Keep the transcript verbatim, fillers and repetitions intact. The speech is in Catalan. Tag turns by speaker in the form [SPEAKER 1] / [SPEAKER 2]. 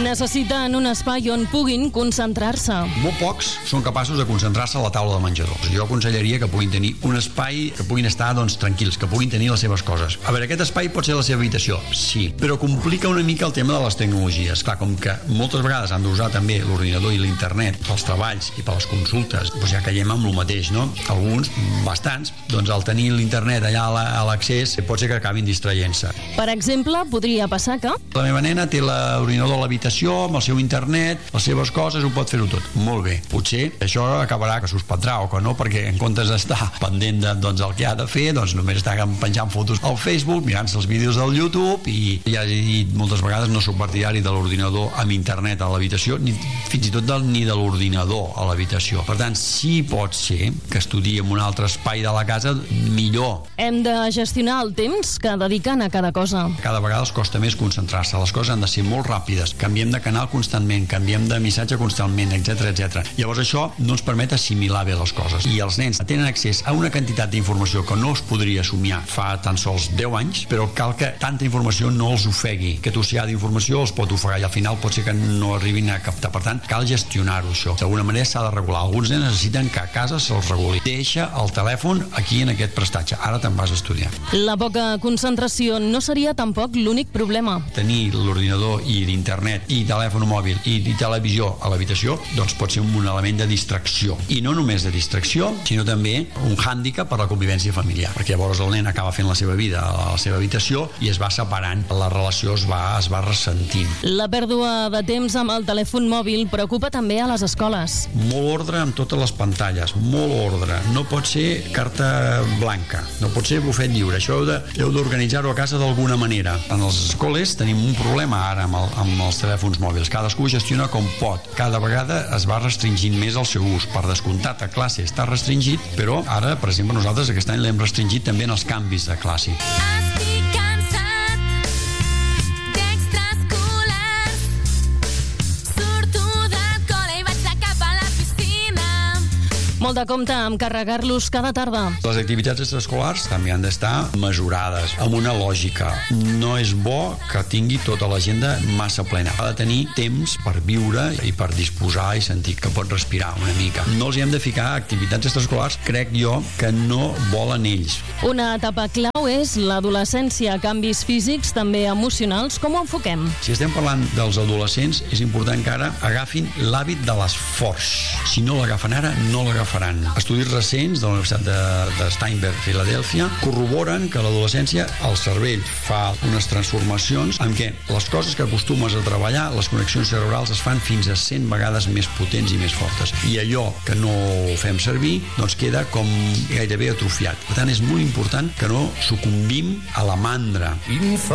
[SPEAKER 1] Necessiten un espai on puguin concentrar-se.
[SPEAKER 2] Molt pocs són capaços de concentrar-se a la taula de menjador. Jo aconsellaria que puguin tenir un espai, que puguin estar doncs, tranquils, que puguin tenir les seves coses. A veure, aquest espai pot ser la seva habitació, sí, però complica una mica el tema de les tecnologies. Clar, com que moltes vegades han d'usar també l'ordinador i l'internet pels treballs i per les consultes, doncs ja caiem amb el mateix, no? Alguns, bastants, doncs al tenir l'internet allà a l'accés pot ser que acabin distraient-se.
[SPEAKER 1] Per exemple, podria passar que...
[SPEAKER 2] La meva nena té l'ordinador a l'habitació, amb el seu internet, les seves coses, ho pot fer-ho tot. Molt bé. Potser això acabarà que suspendrà o que no, perquè en comptes d'estar pendent de, doncs, el que ha de fer, doncs només està penjant fotos al Facebook, mirant-se els vídeos del YouTube i, i, i moltes vegades no soc partidari de l'ordinador amb internet a l'habitació, ni, fins i tot del, ni de l'ordinador a l'habitació. Per tant, sí pot ser que estudiï en un altre espai de la casa, millor.
[SPEAKER 1] Hem de gestionar el temps que dediquen a cada cosa.
[SPEAKER 2] Cada vegada els costa més concentrar-se, les coses han de ser molt ràpides, canviem de canal constantment, canviem de missatge constantment, etcètera, etcètera. Llavors això no ens permet assimilar bé les coses. I els nens tenen accés a una quantitat d'informació que no es podria somiar fa tan sols deu anys, però cal que tanta informació no els ofegui. Aquest oceà d'informació els pot ofegar i al final pot ser que no arribin a captar. Per tant, cal gestionar-ho, això. D'alguna manera s'ha de regular. Alguns nens necessiten que a casa se'ls reguli. Deixa el telèfon aquí en aquest prestatge. Ara te'n vas a estudiar.
[SPEAKER 1] La poca concentració no seria tampoc l'únic problema.
[SPEAKER 2] Tenir l'ordinador i l'internet i telèfon mòbil i, i televisió a l'habitació doncs pot ser un, un element de distracció. I no només de distracció, sinó també un hàndicap per la convivència familiar. Perquè llavors el nen acaba fent la seva vida a la seva habitació i es va separant. La relació es va, es va ressentint.
[SPEAKER 1] La pèrdua de temps amb el telèfon mòbil preocupa també a les escoles.
[SPEAKER 2] Molt ordre amb totes les pantalles, molt ordre. No pot ser carta blanca, no pot ser bufet lliure. Això heu de, heu d'organitzar-ho a casa d'alguna manera. En les escoles tenim un problema ara amb, el, amb els telèfons mòbils. Cadascú gestiona com pot. Cada vegada es va restringint més el seu ús. Per descomptat, a classe està restringit, però ara, per exemple, nosaltres aquest any l'hem restringit també en els canvis de classe.
[SPEAKER 3] Estic cansat d'extraescolars. Surto del col·le i vaig de cap a la piscina.
[SPEAKER 1] Molt de compte amb carregar-los cada tarda.
[SPEAKER 2] Les activitats extraescolars també han d'estar mesurades, amb una lògica. No és bo que tingui tota l'agenda massa plena. Ha de tenir temps per viure i per disposar i sentir que pot respirar una mica. No els hi hem de ficar activitats extraescolars, crec jo, que no volen ells.
[SPEAKER 1] Una etapa clau és l'adolescència, canvis físics, també emocionals. Com ho enfoquem?
[SPEAKER 2] Si estem parlant dels adolescents, és important que ara agafin l'hàbit de l'esforç. Si no l'agafen ara, no l'agafaran. Estudis recents de la Universitat de, de Steinberg, Filadèlfia, corroboren que a l'adolescència el cervell fa unes transformacions en què les coses que acostumes a treballar, les connexions cerebrals es fan fins a cent vegades més potents i més fortes. I allò que no fem servir, doncs queda com gairebé atrofiat. Per tant, és molt important que no sucumbim a la mandra.